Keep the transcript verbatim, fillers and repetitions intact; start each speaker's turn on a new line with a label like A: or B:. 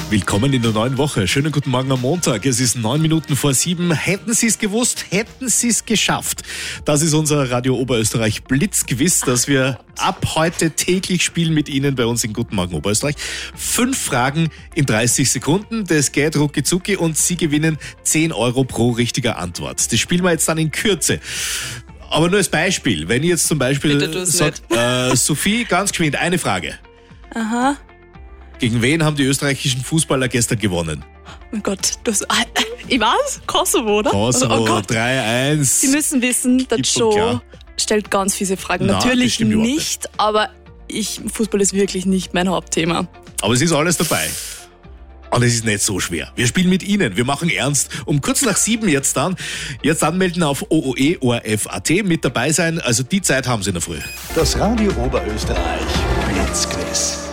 A: Willkommen in der neuen Woche. Schönen guten Morgen am Montag. Es ist neun Minuten vor sieben. Hätten Sie es gewusst, hätten Sie es geschafft. Das ist unser Radio Oberösterreich Blitzquiz, das wir ab heute täglich spielen mit Ihnen bei uns in Guten Morgen Oberösterreich. Fünf Fragen in dreißig Sekunden. Das geht rucki zucki und Sie gewinnen zehn Euro pro richtiger Antwort. Das spielen wir jetzt dann in Kürze. Aber nur als Beispiel. Wenn ich jetzt zum Beispiel sage, äh, Sophie, ganz geschwind, eine Frage.
B: Aha.
A: Gegen wen haben die österreichischen Fußballer gestern gewonnen?
B: Oh mein Gott, das, ich weiß, Kosovo, oder?
A: Kosovo,
B: oh Gott.
A: drei eins.
B: Sie müssen wissen, der
A: Klipp und
B: Joe
A: klar.
B: stellt ganz fiese Fragen.
A: Na, das
B: Natürlich
A: stimmt überhaupt
B: nicht, aber ich, Fußball ist wirklich nicht mein Hauptthema.
A: Aber es ist alles dabei. Und es ist nicht so schwer. Wir spielen mit Ihnen. Wir machen ernst. Um kurz nach sieben jetzt dann. Jetzt anmelden auf O O E O R F Punkt A T. Mit dabei sein. Also die Zeit haben Sie in der Früh.
C: Das Radio Oberösterreich Blitzquiz.